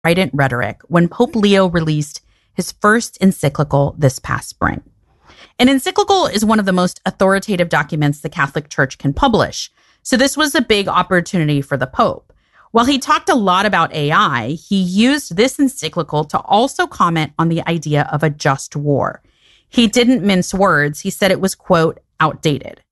strident rhetoric when Pope Leo released his first encyclical this past spring. An encyclical is one of the most authoritative documents the Catholic Church can publish, so this was a big opportunity for the Pope. While he talked a lot about AI, he used this encyclical to also comment on the idea of a just war. He didn't mince words. He said it was, quote, outdated.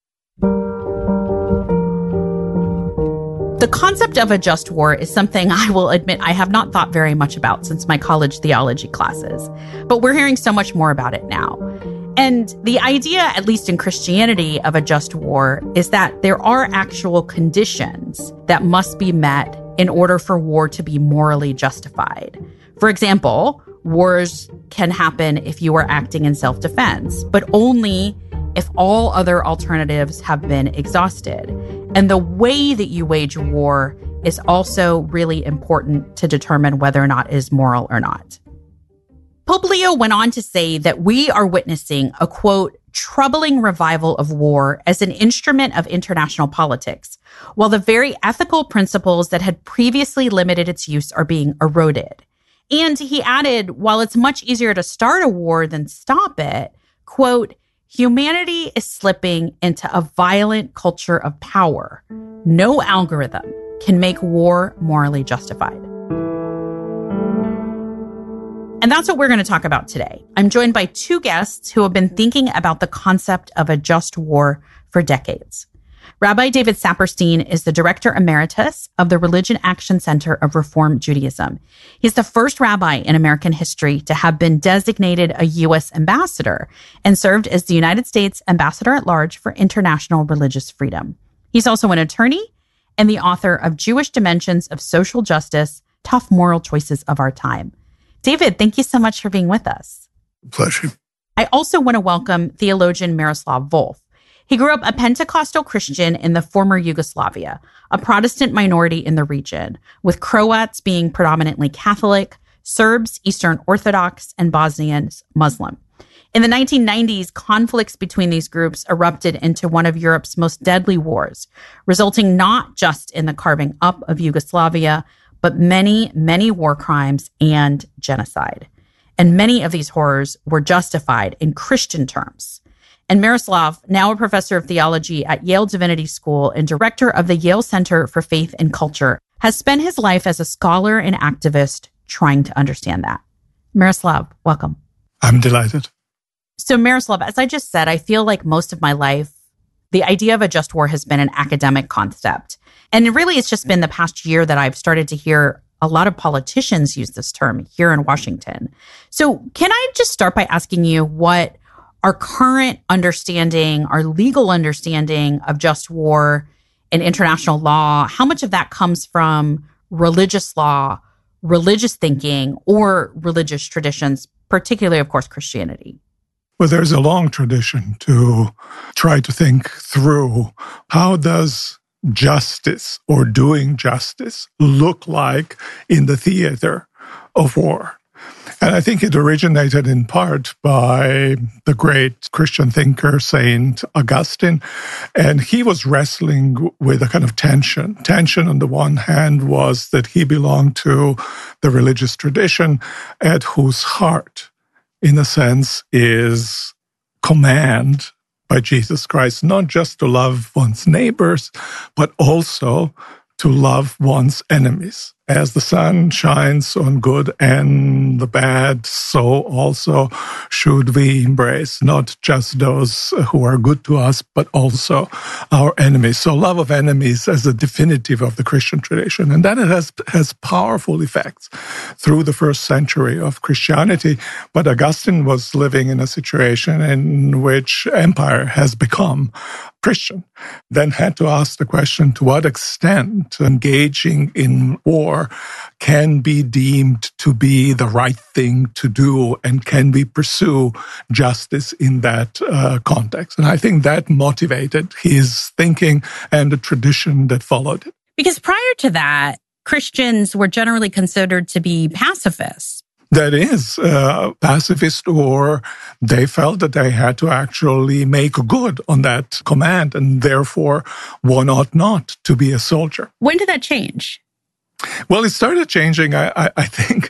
The concept of a just war is something I will admit I have not thought very much about since my college theology classes, but we're hearing so much more about it now. And the idea, at least in Christianity, of a just war is that there are actual conditions that must be met in order for war to be morally justified. For example, wars can happen if you are acting in self-defense, but only if all other alternatives have been exhausted. And the way that you wage war is also really important to determine whether or not it is moral or not. Pope Leo went on to say that we are witnessing a, quote, troubling revival of war as an instrument of international politics, while the very ethical principles that had previously limited its use are being eroded. And he added, while it's much easier to start a war than stop it, quote, humanity is slipping into a violent culture of power. No algorithm can make war morally justified. And that's what we're going to talk about today. I'm joined by two guests who have been thinking about the concept of a just war for decades. Rabbi David Saperstein is the Director Emeritus of the Religion Action Center of Reform Judaism. He's the first rabbi in American history to have been designated a U.S. ambassador and served as the United States Ambassador at Large for International Religious Freedom. He's also an attorney and the author of Jewish Dimensions of Social Justice, Tough Moral Choices of Our Time. David, thank you so much for being with us. Pleasure. I also want to welcome theologian Miroslav Volf. He grew up a Pentecostal Christian in the former Yugoslavia, a Protestant minority in the region, with Croats being predominantly Catholic, Serbs Eastern Orthodox, and Bosnians Muslim. In the 1990s, conflicts between these groups erupted into one of Europe's most deadly wars, resulting not just in the carving up of Yugoslavia, but many, many war crimes and genocide. And many of these horrors were justified in Christian terms. And Miroslav, now a professor of theology at Yale Divinity School and director of the Yale Center for Faith and Culture, has spent his life as a scholar and activist trying to understand that. Miroslav, welcome. I'm delighted. So Miroslav, as I just said, I feel like most of my life, the idea of a just war has been an academic concept. And really, it's just been the past year that I've started to hear a lot of politicians use this term here in Washington. So can I just start by asking you what our current understanding, our legal understanding of just war and international law, how much of that comes from religious law, religious thinking, or religious traditions, particularly, of course, Christianity? Well, there's a long tradition to try to think through how does justice or doing justice look like in the theater of war. And I think it originated in part by the great Christian thinker, Saint Augustine. And he was wrestling with a kind of tension. Tension on the one hand was that he belonged to the religious tradition at whose heart, in a sense, is command by Jesus Christ, not just to love one's neighbors, but also to love one's enemies. As the sun shines on good and the bad, so also should we embrace not just those who are good to us, but also our enemies. So love of enemies as a definitive of the Christian tradition. And then it has powerful effects through the first century of Christianity. But Augustine was living in a situation in which empire has become Christian, then had to ask the question, to what extent engaging in war can be deemed to be the right thing to do, and can we pursue justice in that context? And I think that motivated his thinking and the tradition that followed it. Because prior to that, Christians were generally considered to be pacifists. That is, pacifist, or they felt that they had to actually make good on that command, and therefore one ought not to be a soldier. When did that change? Well, it started changing, I think,